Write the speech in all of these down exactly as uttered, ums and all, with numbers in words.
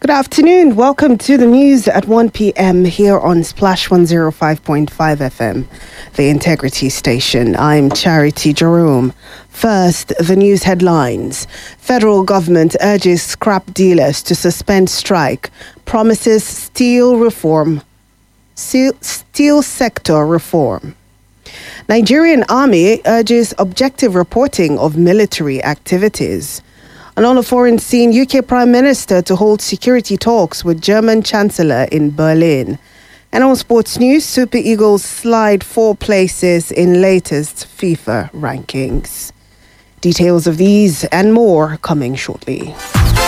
Good afternoon. Welcome to the news at one p.m. here on Splash one oh five point five F M, the Integrity Station. I'm Charity Jerome. First, the news headlines. Federal government urges scrap dealers to suspend strike, promises steel reform, steel, steel sector reform. Nigerian Army urges objective reporting of military activities. And on a foreign scene, U K Prime Minister to hold security talks with German Chancellor in Berlin. And on sports news, Super Eagles slide four places in latest FIFA rankings. Details of these and more coming shortly.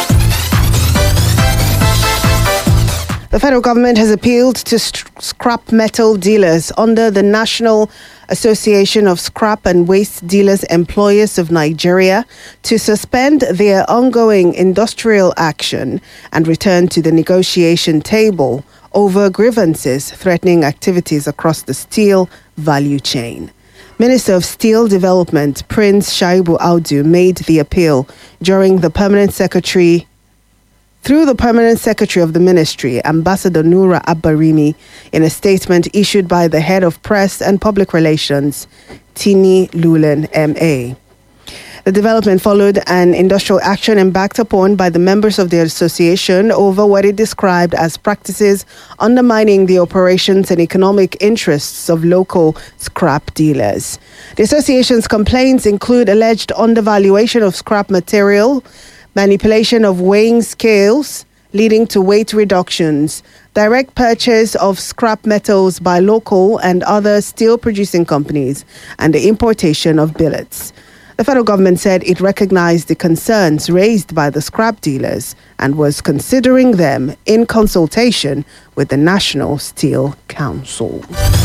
The federal government has appealed to st- scrap metal dealers under the National Association of Scrap and Waste Dealers Employers of Nigeria to suspend their ongoing industrial action and return to the negotiation table over grievances threatening activities across the steel value chain. Minister of Steel Development Prince Shaibu Audu made the appeal during the Permanent Secretary Through the Permanent Secretary of the Ministry, Ambassador Nura Abbarimi, in a statement issued by the Head of Press and Public Relations, Tini Lulen, M A. The development followed an industrial action embarked upon by the members of the association over what it described as practices undermining the operations and economic interests of local scrap dealers. The association's complaints include alleged undervaluation of scrap material, manipulation of weighing scales leading to weight reductions, direct purchase of scrap metals by local and other steel producing companies, and the importation of billets. The federal government said it recognized the concerns raised by the scrap dealers and was considering them in consultation with the National Steel Council.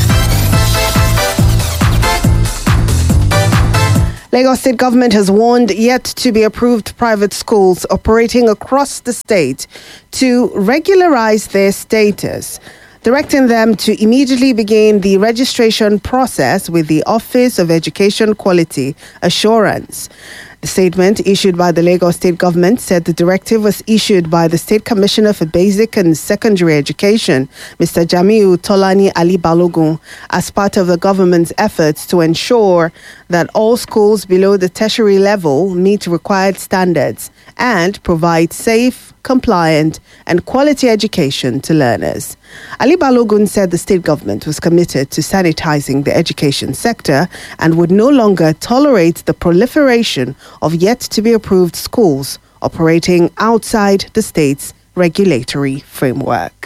Lagos State government has warned yet to be approved private schools operating across the state to regularize their status, directing them to immediately begin the registration process with the Office of Education Quality Assurance. The statement issued by the Lagos State government said the directive was issued by the State Commissioner for Basic and Secondary Education, Mister Jamiu Tolani Ali Balogun, as part of the government's efforts to ensure that all schools below the tertiary level meet required standards and provide safe, compliant, and quality education to learners. Ali Balogun said the state government was committed to sanitizing the education sector and would no longer tolerate the proliferation of yet-to-be-approved schools operating outside the state's regulatory framework.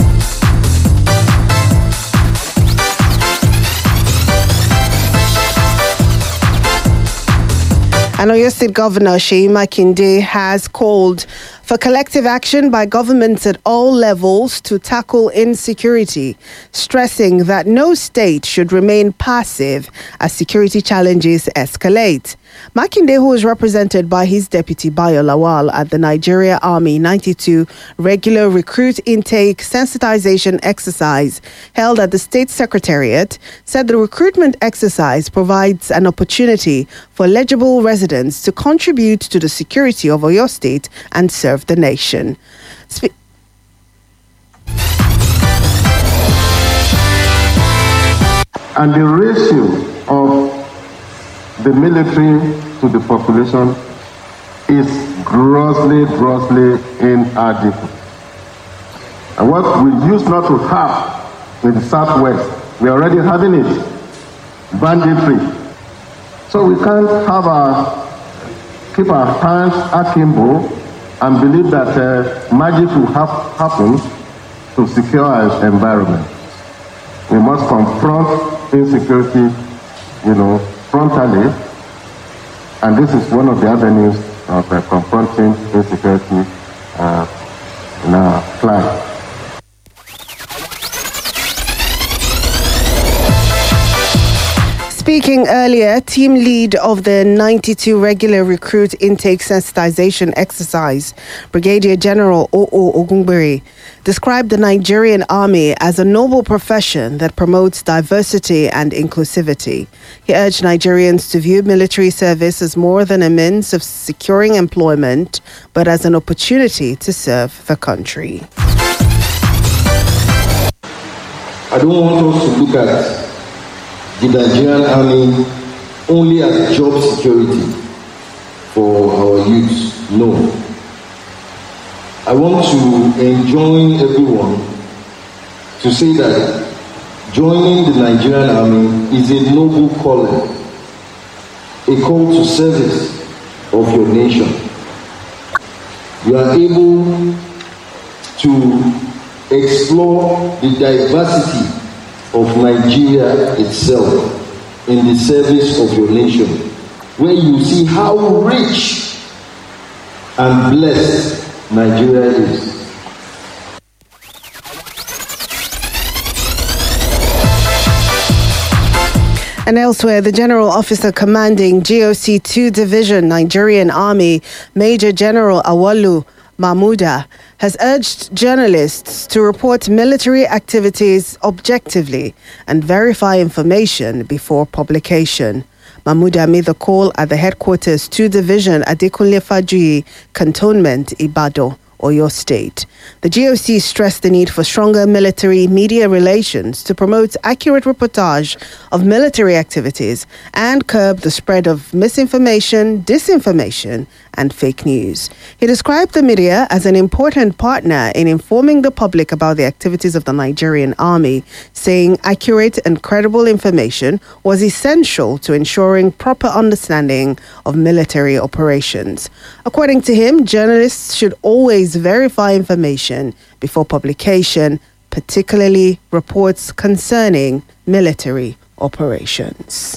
And Oyo State Governor Seyi Makinde has called for collective action by governments at all levels to tackle insecurity, stressing that no state should remain passive as security challenges escalate. Makinde, who is represented by his deputy Bayo Lawal at the Nigeria Army ninety-two regular recruit intake sensitization exercise held at the state secretariat, said the recruitment exercise provides an opportunity for eligible residents to contribute to the security of Oyo State and serve the nation. Spe- and the ratio of the military to the population is grossly, grossly inadequate. And what we used not to have in the Southwest, we're already having it, banditry. So we can't have our, keep our hands akimbo and believe that uh, magic will have, happen to secure our environment. We must confront insecurity, you know, frontally, and this is one of the avenues of uh, confronting insecurity uh, in our climate. Speaking earlier, team lead of the ninety-two regular recruit intake sensitization exercise, Brigadier General O O Ogungbere, described the Nigerian Army as a noble profession that promotes diversity and inclusivity. He urged Nigerians to view military service as more than a means of securing employment, but as an opportunity to serve the country. I don't want us to look at the Nigerian Army only as job security for our youth. No. I want to enjoin everyone to say that joining the Nigerian Army is a noble calling, a call to service of your nation. You are able to explore the diversity of Nigeria itself in the service of your nation, where you see how rich and blessed Nigeria is. And elsewhere, the General Officer commanding G O C two Division Nigerian Army, Major General Awalu Mahmuda, has urged journalists to report military activities objectively and verify information before publication. Mahmuda made the call at the headquarters two Division Adekunle Fajuyi Cantonment, Ibadan, Oyo State. The G O C stressed the need for stronger military media relations to promote accurate reportage of military activities and curb the spread of misinformation, disinformation, and fake news. He described the media as an important partner in informing the public about the activities of the Nigerian Army, saying accurate and credible information was essential to ensuring proper understanding of military operations. According to him, journalists should always verify information before publication, particularly reports concerning military operations.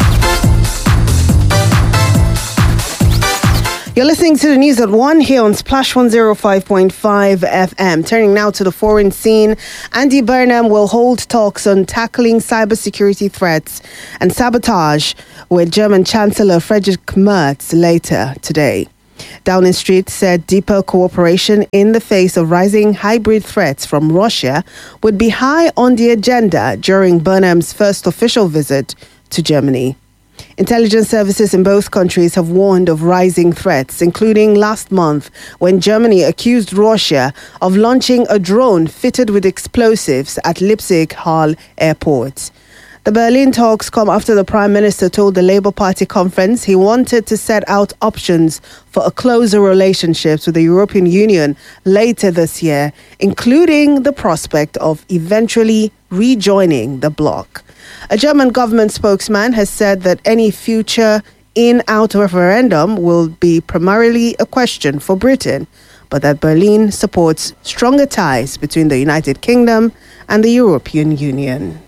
You're listening to the news at one here on Splash one oh five point five F M. Turning now to the foreign scene, Andy Burnham will hold talks on tackling cybersecurity threats and sabotage with German Chancellor Friedrich Merz later today. Downing Street said deeper cooperation in the face of rising hybrid threats from Russia would be high on the agenda during Burnham's first official visit to Germany. Intelligence services in both countries have warned of rising threats, including last month when Germany accused Russia of launching a drone fitted with explosives at Leipzig-Halle airport. The Berlin talks come after the Prime Minister told the Labour Party conference he wanted to set out options for a closer relationship with the European Union later this year, including the prospect of eventually rejoining the bloc. A German government spokesman has said that any future in-out referendum will be primarily a question for Britain, but that Berlin supports stronger ties between the United Kingdom and the European Union.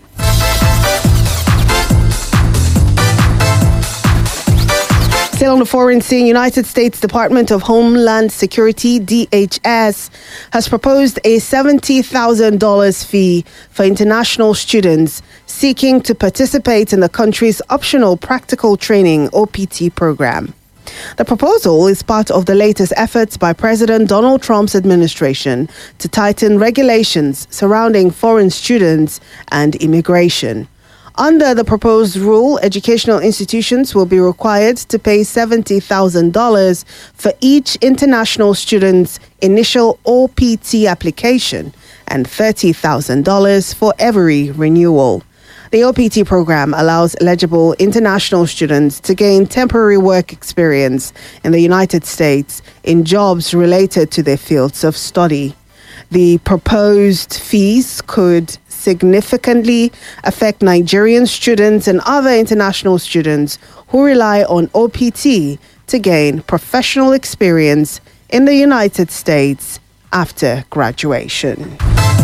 Still on the foreign scene, United States Department of Homeland Security, D H S, has proposed a seventy thousand dollars fee for international students seeking to participate in the country's optional practical training O P T program. The proposal is part of the latest efforts by President Donald Trump's administration to tighten regulations surrounding foreign students and immigration. Under the proposed rule, educational institutions will be required to pay seventy thousand dollars for each international student's initial O P T application and thirty thousand dollars for every renewal. The O P T program allows eligible international students to gain temporary work experience in the United States in jobs related to their fields of study. The proposed fees could significantly affect Nigerian students and other international students who rely on O P T to gain professional experience in the United States after graduation.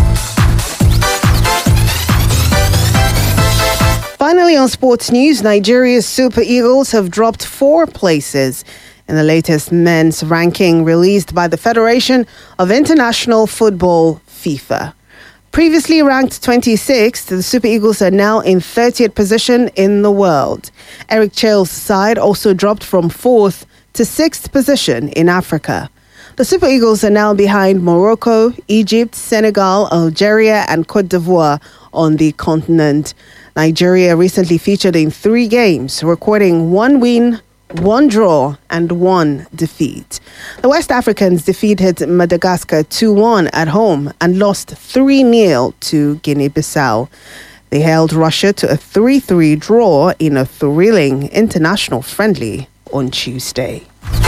Finally, on sports news, Nigeria's Super Eagles have dropped four places in the latest men's ranking released by the Federation of International Football, FIFA. Previously ranked twenty-sixth, the Super Eagles are now in thirtieth position in the world. Eric Chell's side also dropped from fourth to sixth position in Africa. The Super Eagles are now behind Morocco, Egypt, Senegal, Algeria, and Cote d'Ivoire on the continent. Nigeria recently featured in three games, recording one win, one draw, and one defeat. The West Africans defeated Madagascar two one at home and lost three nil to Guinea-Bissau. They held Russia to a three three draw in a thrilling international friendly on Tuesday.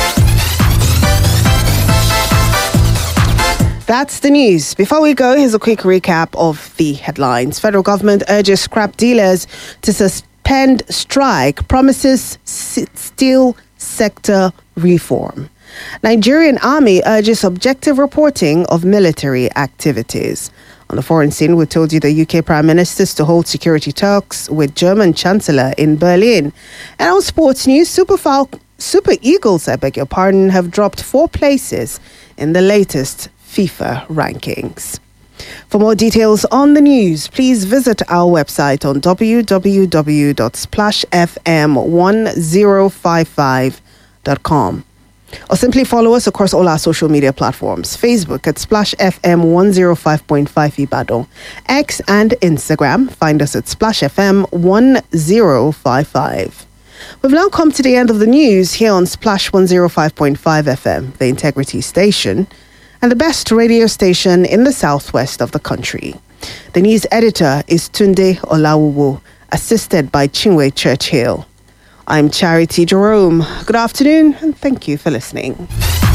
That's the news. Before we go, here's a quick recap of the headlines. Federal government urges scrap dealers to suspend strike, promises steel sector reform. Nigerian army urges objective reporting of military activities. On the foreign scene, we told you the U K Prime Minister is to hold security talks with German Chancellor in Berlin. And on sports news, Super Fal- Super Eagles, I beg your pardon, have dropped four places in the latest FIFA rankings. For more details on the news, please visit our website on w w w dot splash f m one zero five five dot com or simply follow us across all our social media platforms. Facebook at Splash F M one oh five point five Ibadan, X and Instagram, find us at Splash F M one oh five five. We've now come to the end of the news here on Splash one oh five point five F M, the Integrity Station, and the best radio station in the southwest of the country. The news editor is Tunde Olawuwo, assisted by Chinwe Churchill. I'm Charity Jerome. Good afternoon, and thank you for listening.